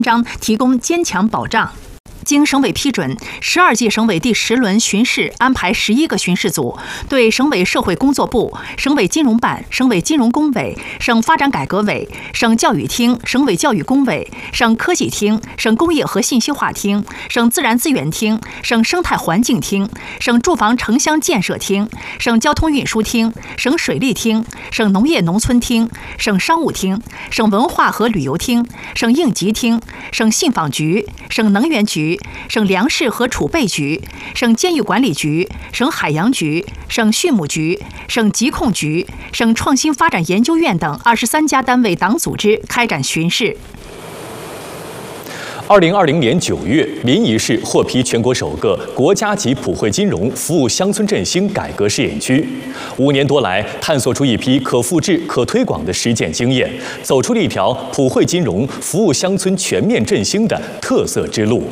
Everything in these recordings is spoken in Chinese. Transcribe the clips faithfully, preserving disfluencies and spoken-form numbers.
章提供坚强保障。经省委批准，十二届省委第十轮巡视安排十一个巡视组，对省委社会工作部、省委金融办、省委金融工委、省发展改革委、省教育厅、省委教育工委、省科技厅、省工业和信息化厅、省自然资源厅、省生态环境厅、省住房城乡建设厅、省交通运输厅、省水利厅、省农业农村厅、省商务厅、省文化和旅游厅、省应急厅、省信访局、省能源局、省粮食和储备局、省监狱管理局、省海洋局、省畜牧局、省疾控局、省创新发展研究院等二十三家单位党组织开展巡视。 二零二零年九月，临沂市获批全国首个国家级普惠金融服务乡村振兴改革试验区。五年多来，探索出一批可复制、可推广的实践经验，走出了一条普惠金融服务乡村全面振兴的特色之路。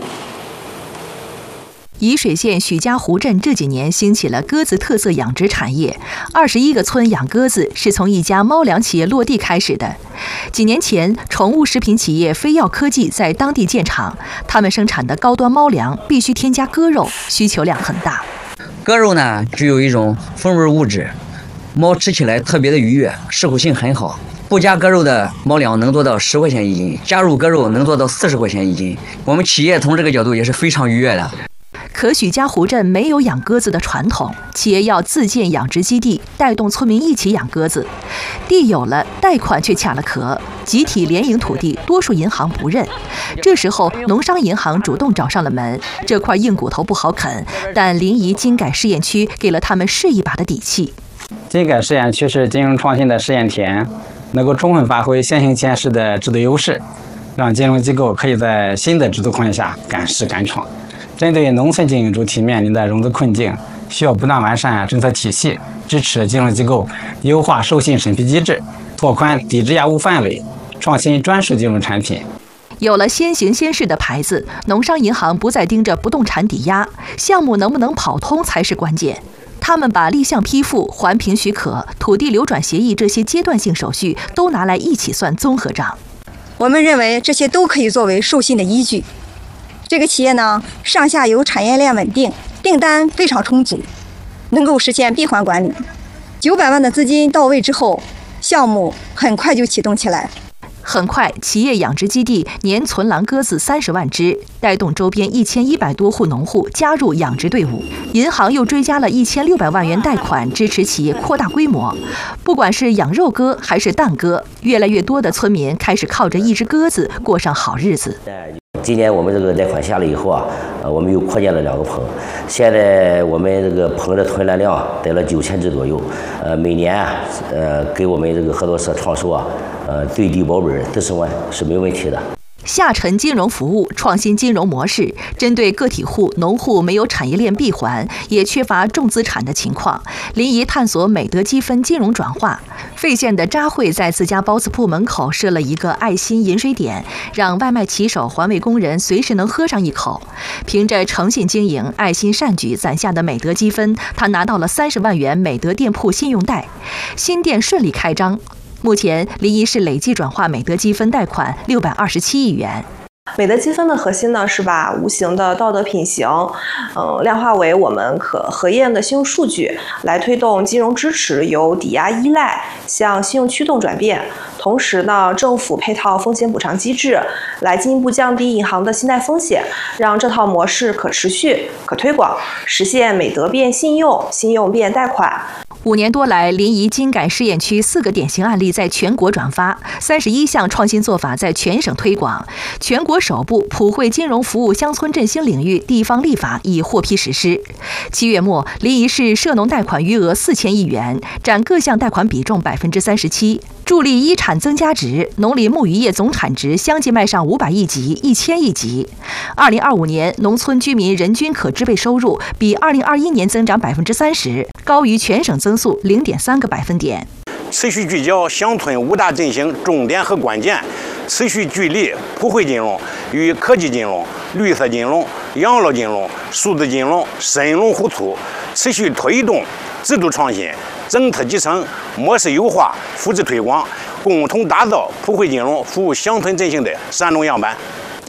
沂水县许家湖镇这几年兴起了鸽子特色养殖产业，二十一个村养鸽子是从一家猫粮企业落地开始的。几年前，宠物食品企业飞耀科技在当地建厂，他们生产的高端猫粮必须添加鸽肉，需求量很大。 鸽肉呢，具有一种风味物质，猫吃起来特别的愉悦，适口性很好。不加鸽肉的猫粮能做到十块钱一斤，加入鸽肉能做到四十块钱一斤。我们企业从这个角度也是非常愉悦的。 可许家湖镇没有养鸽子的传统，企业要自建养殖基地，带动村民一起养鸽子。地有了，贷款却卡了壳，集体联营土地，多数银行不认。这时候，农商银行主动找上了门，这块硬骨头不好啃，但临沂金改试验区给了他们试一把的底气。 金改试验区是金融创新的试验田，能够充分发挥先行先试的制度优势，让金融机构可以在新的制度框架下敢试敢闯。针对农村经营主体面临的融资困境，需要不断完善政策体系，支持金融机构优化授信审批机制，拓宽抵质押物范围，创新专属金融产品。 有了先行先试的牌子，农商银行不再盯着不动产抵押，项目能不能跑通才是关键。他们把立项批复、环评许可、土地流转协议这些阶段性手续都拿来一起算综合账。 我们认为这些都可以作为授信的依据。这个企业呢，上下游产业链稳定，订单非常充足，能够实现闭环管理。九百万的资金到位之后，项目很快就启动起来。 很快，企业养殖基地年存栏鸽子三十万只，带动周边一千一百多户农户加入养殖队伍。银行又追加了一千六百万元贷款，支持企业扩大规模。不管是养肉鸽还是蛋鸽，越来越多的村民开始靠着一只鸽子过上好日子。 今年我们这个贷款下来以后啊，呃，我们又扩建了两个棚，现在我们这个棚的囤栏量得了九千只左右，呃，每年啊，呃，给我们这个合作社创收啊，呃，最低保本四十万是没问题的。 下沉金融服务，创新金融模式，针对个体户、农户没有产业链闭环，也缺乏重资产的情况，临沂探索美德积分金融转化。费县的扎慧在自家包子铺门口设了一个爱心饮水点，让外卖骑手、环卫工人随时能喝上一口。凭着诚信经营、爱心善举攒下的美德积分，他拿到了三十万元美德店铺信用贷，新店顺利开张。目前，临沂市累计转化美德积分贷款六百二十七亿元。 美德积分的核心呢，是把无形的道德品行，嗯，量化为我们可核验的信用数据，来推动金融支持由抵押依赖向信用驱动转变。同时呢，政府配套风险补偿机制，来进一步降低银行的信贷风险，让这套模式可持续、可推广，实现美德变信用、信用变贷款。 五年多来，临沂金改试验区四个典型案例在全国转发，三十一项创新做法在全省推广。全国首部普惠金融服务乡村振兴领域地方立法已获批实施。七月末，临沂市涉农贷款余额四千亿元，占各项贷款比重百分之三十七，助力一产增加值，农林牧渔业总产值相继迈上五百亿级、一千亿级。二零二五年，农村居民人均可支配收入比二零二一年增长百分之三十，高于全省增速零点三个百分点。 持续聚焦乡村五大振兴重点和关键，持续聚力普惠金融与科技金融、绿色金融、养老金融、数字金融深融互促，持续推动制度创新、政策集成、模式优化、复制推广，共同打造普惠金融服务乡村振兴的山东样板。